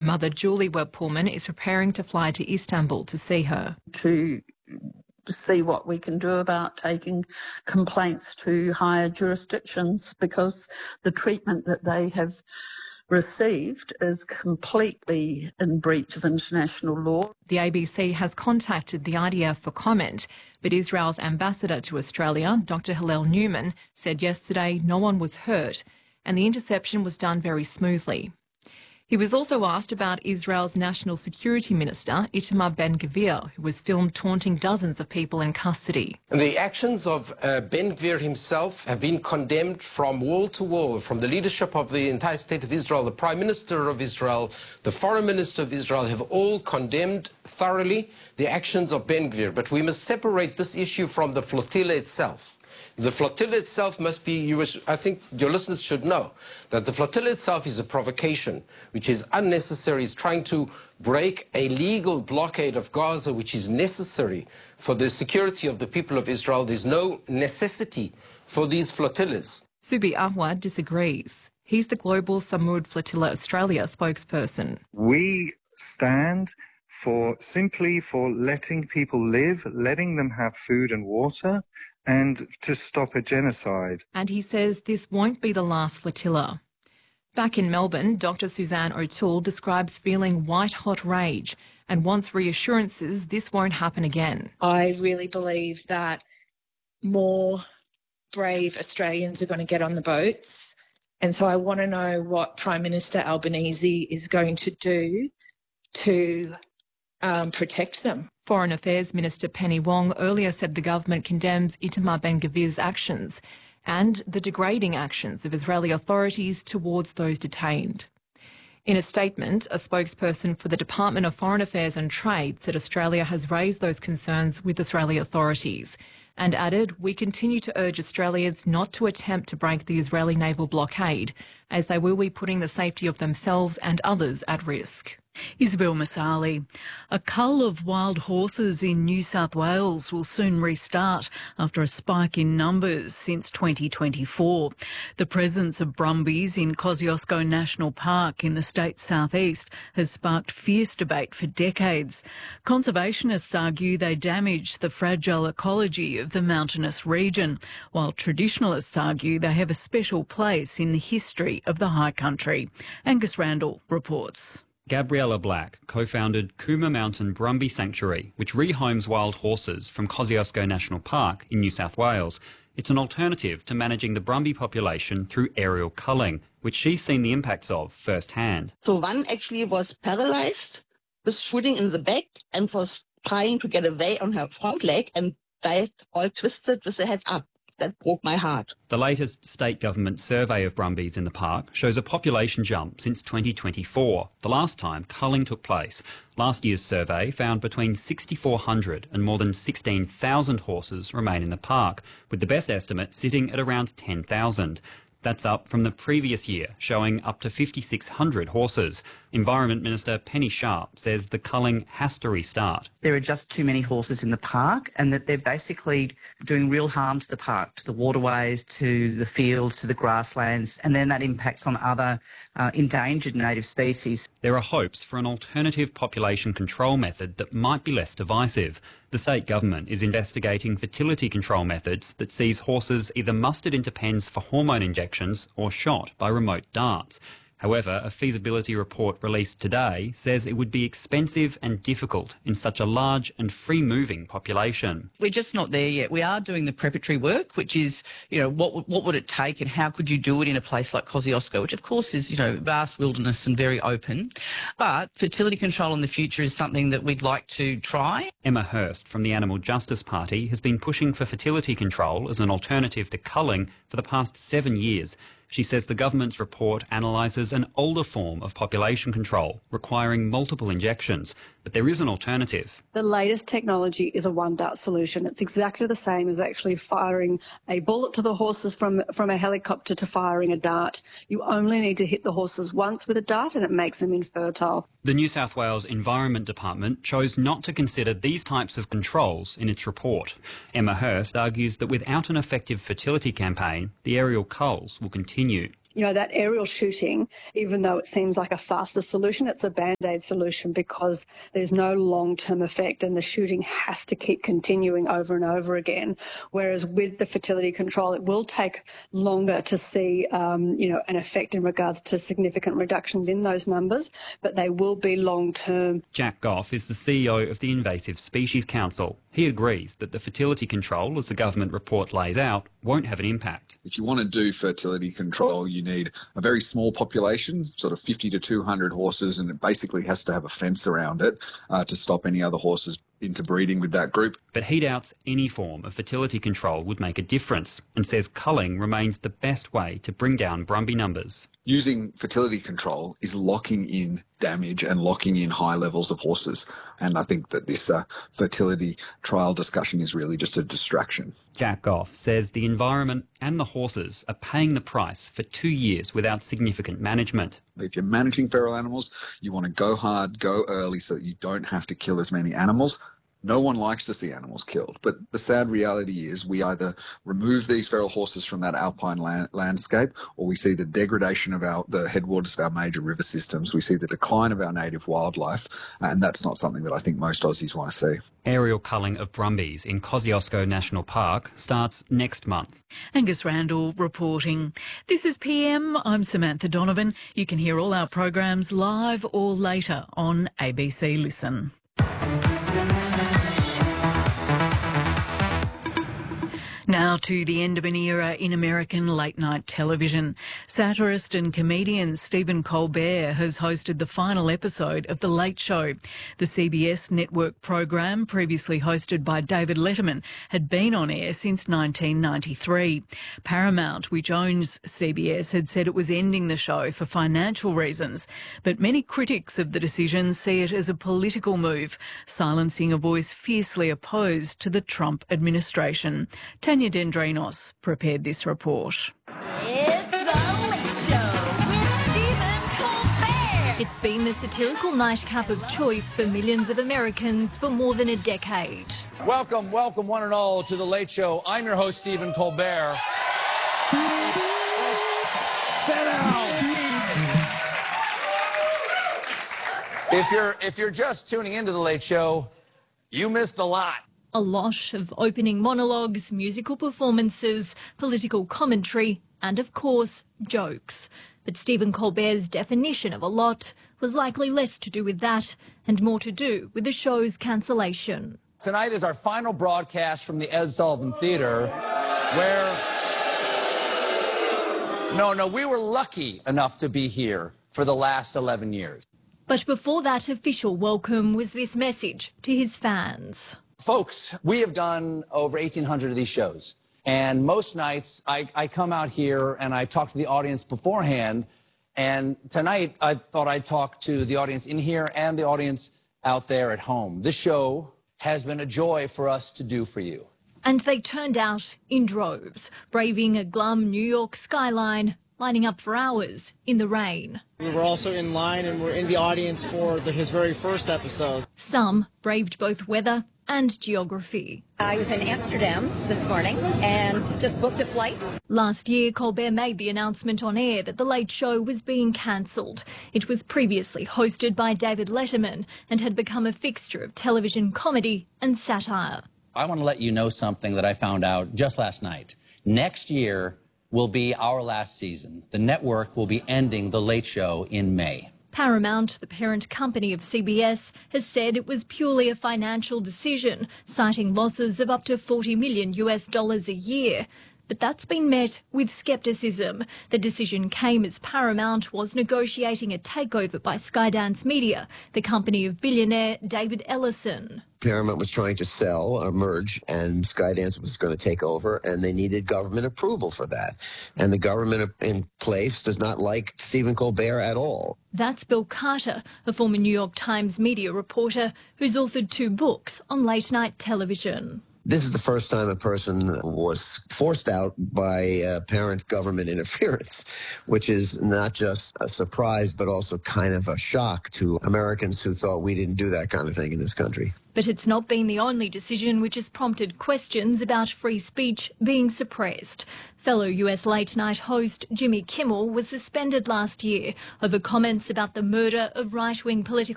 Mother Julie Webb-Pullman is preparing to fly to Istanbul to see her. To see what we can do about taking complaints to higher jurisdictions, because the treatment that they have received is completely in breach of international law. The ABC has contacted the IDF for comment, but Israel's ambassador to Australia, Dr. Hillel Newman, said yesterday no one was hurt and the interception was done very smoothly. He was also asked about Israel's National Security Minister, Itamar Ben-Gvir, who was filmed taunting dozens of people in custody. The actions of Ben-Gvir himself have been condemned from wall to wall, from the leadership of the entire state of Israel, the Prime Minister of Israel, the Foreign Minister of Israel have all condemned thoroughly the actions of Ben-Gvir. But we must separate this issue from the flotilla itself. The flotilla itself must be, I think your listeners should know, that the flotilla itself is a provocation, which is unnecessary. It's trying to break a legal blockade of Gaza, which is necessary for the security of the people of Israel. There's no necessity for these flotillas. Subi Ahwad disagrees. He's the Global Samud Flotilla Australia spokesperson. We stand simply for letting people live, letting them have food and water, and to stop a genocide. And he says this won't be the last flotilla. Back in Melbourne, Dr. Suzanne O'Toole describes feeling white-hot rage and wants reassurances this won't happen again. I really believe that more brave Australians are going to get on the boats. And so I want to know what Prime Minister Albanese is going to do to protect them. Foreign Affairs Minister Penny Wong earlier said the government condemns Itamar Ben-Gvir's actions and the degrading actions of Israeli authorities towards those detained. In a statement, a spokesperson for the Department of Foreign Affairs and Trade said Australia has raised those concerns with Israeli authorities and added, "We continue to urge Australians not to attempt to break the Israeli naval blockade, as they will be putting the safety of themselves and others at risk." Isabel Masali. A cull of wild horses in New South Wales will soon restart after a spike in numbers since 2024. The presence of brumbies in Kosciuszko National Park in the state's southeast has sparked fierce debate for decades. Conservationists argue they damage the fragile ecology of the mountainous region, while traditionalists argue they have a special place in the history of the high country. Angus Randall reports. Gabriella Black co-founded Cooma Mountain Brumby Sanctuary, which rehomes wild horses from Kosciuszko National Park in New South Wales. It's an alternative to managing the Brumby population through aerial culling, which she's seen the impacts of firsthand. So one actually was paralysed, was shooting in the back and was trying to get away on her front leg and died all twisted with the head up. That broke my heart. The latest state government survey of brumbies in the park shows a population jump since 2024, the last time culling took place. Last year's survey found between 6,400 and more than 16,000 horses remain in the park, with the best estimate sitting at around 10,000. That's up from the previous year, showing up to 5,600 horses. Environment Minister Penny Sharp says the culling has to restart. There are just too many horses in the park, and that they're basically doing real harm to the park, to the waterways, to the fields, to the grasslands, and then that impacts on other endangered native species. There are hopes for an alternative population control method that might be less divisive. The state government is investigating fertility control methods that sees horses either mustered into pens for hormone injections or shot by remote darts. However, a feasibility report released today says it would be expensive and difficult in such a large and free-moving population. We're just not there yet. We are doing the preparatory work, which is, what would it take and how could you do it in a place like Kosciuszko, which of course is, vast wilderness and very open. But fertility control in the future is something that we'd like to try. Emma Hurst from the Animal Justice Party has been pushing for fertility control as an alternative to culling for the past 7 years. She says the government's report analyses an older form of population control, requiring multiple injections. But there is an alternative. The latest technology is a one-dart solution. It's exactly the same as actually firing a bullet to the horses from a helicopter to firing a dart. You only need to hit the horses once with a dart and it makes them infertile. The New South Wales Environment Department chose not to consider these types of controls in its report. Emma Hurst argues that without an effective fertility campaign, the aerial culls will continue. You know, that aerial shooting, even though it seems like a faster solution, it's a Band-Aid solution because there's no long-term effect and the shooting has to keep continuing over and over again. Whereas with the fertility control, it will take longer to see, an effect in regards to significant reductions in those numbers, but they will be long-term. Jack Goff is the CEO of the Invasive Species Council. He agrees that the fertility control, as the government report lays out, won't have an impact. If you want to do fertility control, you need a very small population, sort of 50 to 200 horses, and it basically has to have a fence around it to stop any other horses interbreeding with that group. But he doubts any form of fertility control would make a difference and says culling remains the best way to bring down Brumby numbers. Using fertility control is locking in damage and locking in high levels of horses. And I think that this fertility trial discussion is really just a distraction. Jack Goff says the environment and the horses are paying the price for 2 years without significant management. If you're managing feral animals, you want to go hard, go early so that you don't have to kill as many animals. No one likes to see animals killed, but the sad reality is we either remove these feral horses from that alpine landscape, or we see the degradation of the headwaters of our major river systems. We see the decline of our native wildlife, and that's not something that I think most Aussies want to see. Aerial culling of Brumbies in Kosciuszko National Park starts next month. Angus Randall reporting. This is PM. I'm Samantha Donovan. You can hear all our programs live or later on ABC Listen. Now to the end of an era in American late-night television. Satirist and comedian Stephen Colbert has hosted the final episode of The Late Show. The CBS network program, previously hosted by David Letterman, had been on air since 1993. Paramount, which owns CBS, had said it was ending the show for financial reasons. But many critics of the decision see it as a political move, silencing a voice fiercely opposed to the Trump administration. Tanya Dendrinos prepared this report. It's The Late Show with Stephen Colbert. It's been the satirical nightcap of choice for millions of Americans for more than a decade. Welcome one and all to The Late Show. I'm your host, Stephen Colbert. Sit down. If you're just tuning into The Late Show, you missed a lot. A lot of opening monologues, musical performances, political commentary, and of course, jokes. But Stephen Colbert's definition of a lot was likely less to do with that and more to do with the show's cancellation. Tonight is our final broadcast from the Ed Sullivan Theater, where... No, we were lucky enough to be here for the last 11 years. But before that official welcome was this message to his fans. Folks, we have done over 1,800 of these shows, and most nights I come out here and I talk to the audience beforehand, and tonight I thought I'd talk to the audience in here and the audience out there at home. This show has been a joy for us to do for you. And they turned out in droves, braving a glum New York skyline, lining up for hours in the rain. We were also in line and we're in the audience for his very first episode. Some braved both weather and geography. I was in Amsterdam this morning and just booked a flight. Last year, Colbert made the announcement on air that The Late Show was being cancelled. It was previously hosted by David Letterman and had become a fixture of television comedy and satire. I want to let you know something that I found out just last night. Next year will be our last season. The network will be ending The Late Show in May. Paramount, the parent company of CBS, has said it was purely a financial decision, citing losses of up to $40 million a year. But that's been met with scepticism. The decision came as Paramount was negotiating a takeover by Skydance Media, the company of billionaire David Ellison. Paramount was trying to sell or merge, and Skydance was going to take over, and they needed government approval for that. And the government in place does not like Stephen Colbert at all. That's Bill Carter, a former New York Times media reporter who's authored 2 books on late-night television. This is the first time a person was forced out by parent government interference, which is not just a surprise, but also kind of a shock to Americans who thought we didn't do that kind of thing in this country. But it's not been the only decision which has prompted questions about free speech being suppressed. Fellow US late-night host Jimmy Kimmel was suspended last year over comments about the murder of right-wing political